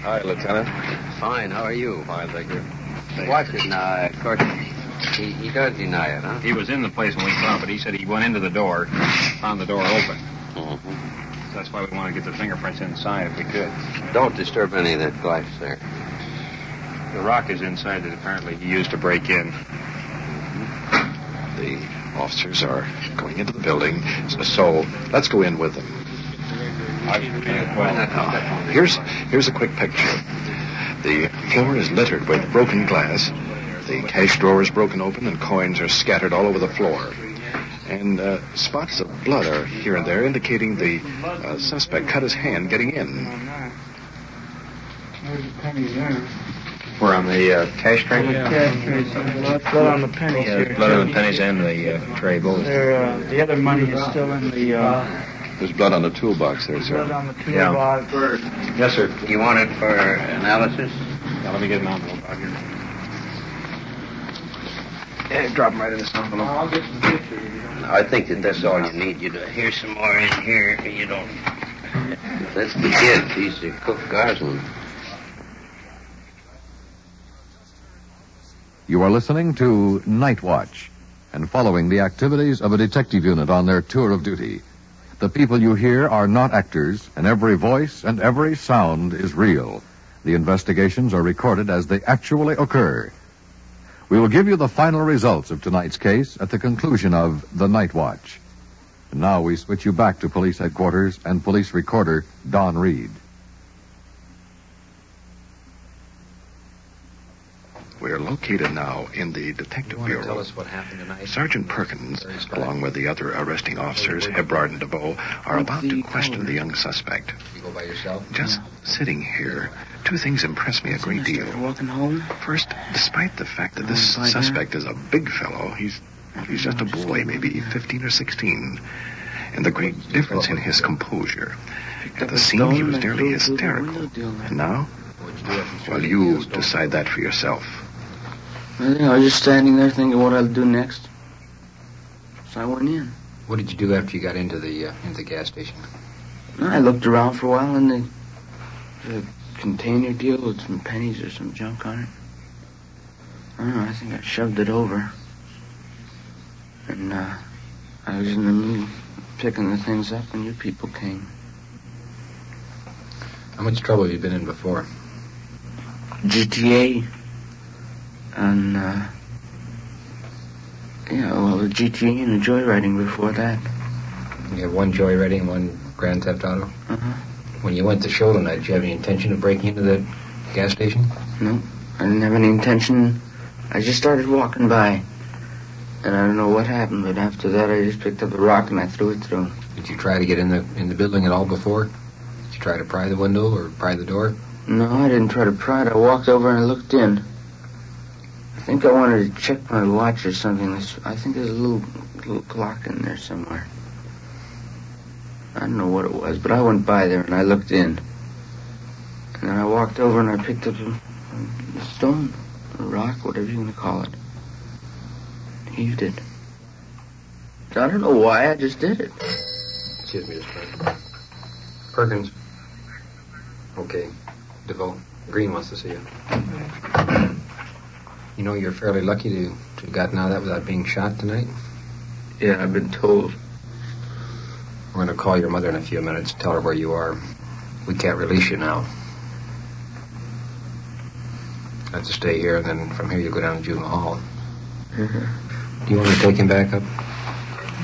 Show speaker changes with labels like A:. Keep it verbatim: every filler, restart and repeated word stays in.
A: Hi, Lieutenant.
B: Fine, how are you?
A: Fine, thank you.
B: Watch it now. Of course, he, he does deny it, huh?
C: He was in the place when we saw him, but he said he went into the door, found the door open.
B: Mm-hmm.
C: So that's why we want to get the fingerprints inside if we could.
B: Don't disturb any of that glass there.
C: The rock is inside that apparently he used to break in.
A: The officers are going into the building, so let's go in with them. Now, here's, here's a quick picture. The floor is littered with broken glass. The cash drawer is broken open and coins are scattered all over the floor. And uh, spots of blood are here and there, indicating the uh, suspect cut his hand getting in.
D: There's a penny there.
C: We're on the uh, cash tray?
D: Yeah, cash tray. Blood, blood on the pennies
C: Yeah,
D: here.
C: there's blood on the pennies and the uh, tray, both.
D: There, uh, the other money is still in the... Uh,
A: There's blood on the toolbox there, sir.
D: blood on the
C: Yeah.
D: toolbox.
C: Yes, sir.
B: You want it for analysis?
C: Now, let me get an envelope out here.
D: Yeah, drop them right in this envelope. I'll get some pictures.
B: I think that that's all you need. You do. Here's some more in here. You don't... That's the kid. He's the Cook Gosling.
E: You are listening to Night Watch and following the activities of a detective unit on their tour of duty. The people you hear are not actors, and every voice and every sound is real. The investigations are recorded as they actually occur. We will give you the final results of tonight's case at the conclusion of The Night Watch. And now we switch you back to police headquarters and police recorder Don Reed.
A: We are located now in the Detective
C: You want to
A: Bureau.
C: tell us what happened tonight?
A: Sergeant Perkins, along with the other arresting officers, Hebrard and DeVoe, are about to question the young suspect.
C: You go by yourself?
A: Just sitting here, two things impress me a great deal.
D: Walking home?
A: First, despite the fact that this suspect is a big fellow, he's he's just a boy, maybe fifteen or sixteen. And the great difference in his composure. At the scene, he was nearly hysterical. And now? Well, you decide that for yourself.
D: I think I was just standing there thinking what I'll do next. So I went in.
C: What did you do after you got into the uh, into the gas station?
D: I looked around for a while and the, the container deal with some pennies or some junk on it. I don't know, I think I shoved it over. And uh, I was in the middle of picking the things up when you people came.
C: How much trouble have you been in before?
D: G T A. And, uh... yeah, well, the G T A and the joyriding before that.
C: You have one joyriding and one Grand Theft Auto?
D: Uh-huh.
C: When you went to show tonight, did you have any intention of breaking into the gas station?
D: No, I didn't have any intention. I just started walking by. And I don't know what happened, but after that I just picked up a rock and I threw it through.
C: Did you try to get in the in the building at all before? Did you try to pry the window or pry the door?
D: No, I didn't try to pry it. I walked over and I looked in. I think I wanted to check my watch or something. I think there's a little, little clock in there somewhere. I don't know what it was, but I went by there and I looked in. And then I walked over and I picked up a, a stone, a rock, whatever you want to call it. Heaved it. I don't know why, I just did it.
C: Excuse me, Mister Perkins. Perkins. Okay. DeVoe. Green wants to see you. You know, you're fairly lucky to, to have gotten out of that without being shot tonight.
D: Yeah, I've been told.
C: We're going to call your mother in a few minutes and tell her where you are. We can't release you now. You have to stay here, and then from here you go down to Juvenile Hall.
D: Mm-hmm.
C: Do you want to take him back up?